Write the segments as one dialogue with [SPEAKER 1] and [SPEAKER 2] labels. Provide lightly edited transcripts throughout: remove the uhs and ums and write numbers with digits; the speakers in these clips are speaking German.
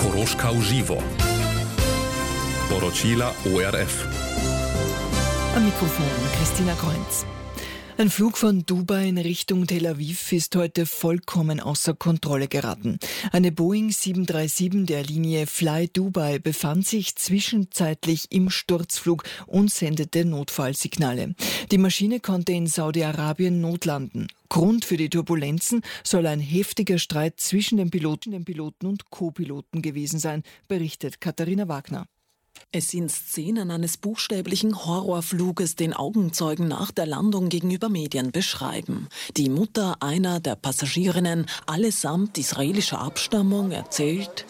[SPEAKER 1] Koroška uživo. Poročila ORF.
[SPEAKER 2] Am Mikrofon Christina Kreunz. Ein Flug von Dubai in Richtung Tel Aviv ist heute vollkommen außer Kontrolle geraten. Eine Boeing 737 der Linie Fly Dubai befand sich zwischenzeitlich im Sturzflug und sendete Notfallsignale. Die Maschine konnte in Saudi-Arabien notlanden. Grund für die Turbulenzen soll ein heftiger Streit zwischen den Piloten und Co-Piloten gewesen sein, berichtet Katharina Wagner.
[SPEAKER 3] Es sind Szenen eines buchstäblichen Horrorfluges, den Augenzeugen nach der Landung gegenüber Medien beschreiben. Die Mutter einer der Passagierinnen, allesamt israelischer Abstammung, erzählt: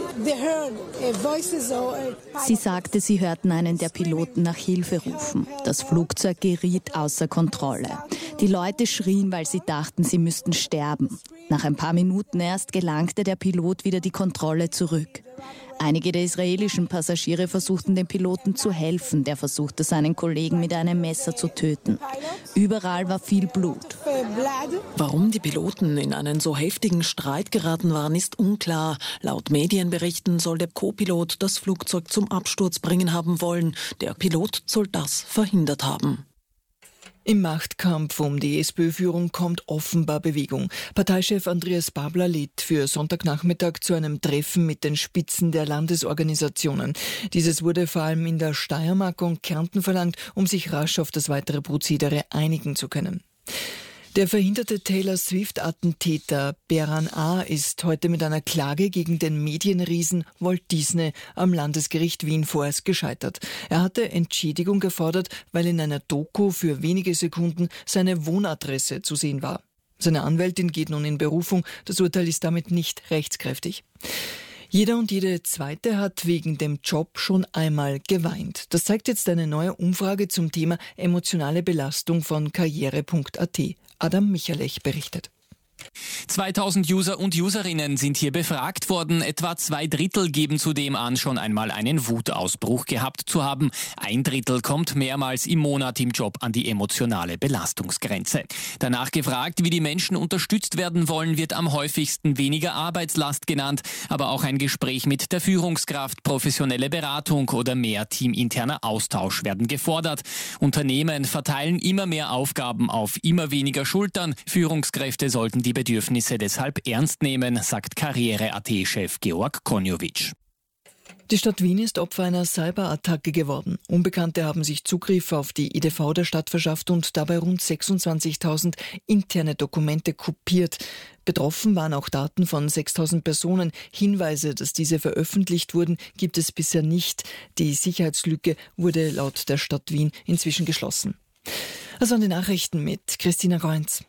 [SPEAKER 4] Sie sagte, sie hörten einen der Piloten nach Hilfe rufen. Das Flugzeug geriet außer Kontrolle. Die Leute schrien, weil sie dachten, sie müssten sterben. Nach ein paar Minuten erst gelangte der Pilot wieder die Kontrolle zurück. Einige der israelischen Passagiere versuchten dem Piloten zu helfen. Der versuchte, seinen Kollegen mit einem Messer zu töten. Überall war viel Blut.
[SPEAKER 3] Warum die Piloten in einen so heftigen Streit geraten waren, ist unklar. Laut Medienberichten soll der Co-Pilot das Flugzeug zum Absturz bringen haben wollen. Der Pilot soll das verhindert haben.
[SPEAKER 2] Im Machtkampf um die SPÖ-Führung kommt offenbar Bewegung. Parteichef Andreas Babler lädt für Sonntagnachmittag zu einem Treffen mit den Spitzen der Landesorganisationen. Dieses wurde vor allem in der Steiermark und Kärnten verlangt, um sich rasch auf das weitere Prozedere einigen zu können. Der verhinderte Taylor Swift-Attentäter Beran A. ist heute mit einer Klage gegen den Medienriesen Walt Disney am Landesgericht Wien vorerst gescheitert. Er hatte Entschädigung gefordert, weil in einer Doku für wenige Sekunden seine Wohnadresse zu sehen war. Seine Anwältin geht nun in Berufung. Das Urteil ist damit nicht rechtskräftig. Jeder und jede Zweite hat wegen dem Job schon einmal geweint. Das zeigt jetzt eine neue Umfrage zum Thema emotionale Belastung von karriere.at. Adam Michalech berichtet.
[SPEAKER 5] 2000 User und Userinnen sind hier befragt worden. Etwa 2/3 geben zudem an, schon einmal einen Wutausbruch gehabt zu haben. 1/3 kommt mehrmals im Monat im Job an die emotionale Belastungsgrenze. Danach gefragt, wie die Menschen unterstützt werden wollen, wird am häufigsten weniger Arbeitslast genannt, aber auch ein Gespräch mit der Führungskraft, professionelle Beratung oder mehr teaminterner Austausch werden gefordert. Unternehmen verteilen immer mehr Aufgaben auf immer weniger Schultern. Führungskräfte sollten die Bedürfnisse deshalb ernst nehmen, sagt Karriere.at-Chef Georg Konjovic.
[SPEAKER 2] Die Stadt Wien ist Opfer einer Cyberattacke geworden. Unbekannte haben sich Zugriff auf die EDV der Stadt verschafft und dabei rund 26.000 interne Dokumente kopiert. Betroffen waren auch Daten von 6.000 Personen. Hinweise, dass diese veröffentlicht wurden, gibt es bisher nicht. Die Sicherheitslücke wurde laut der Stadt Wien inzwischen geschlossen. Das waren die Nachrichten mit Christina Kreunz.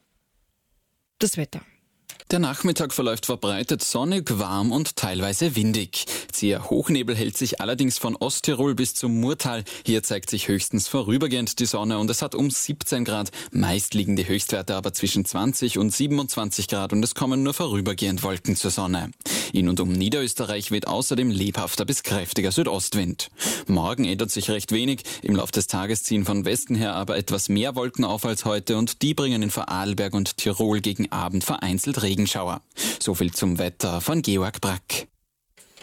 [SPEAKER 2] Das Wetter.
[SPEAKER 6] Der Nachmittag verläuft verbreitet sonnig, warm und teilweise windig. Zäher Hochnebel hält sich allerdings von Osttirol bis zum Murtal. Hier zeigt sich höchstens vorübergehend die Sonne und es hat um 17 Grad. Meist liegen die Höchstwerte aber zwischen 20 und 27 Grad und es kommen nur vorübergehend Wolken zur Sonne. In und um Niederösterreich weht außerdem lebhafter bis kräftiger Südostwind. Morgen ändert sich recht wenig. Im Lauf des Tages ziehen von Westen her aber etwas mehr Wolken auf als heute und die bringen in Vorarlberg und Tirol gegen Abend vereinzelt Regenschauer. So viel zum Wetter von Georg Brack.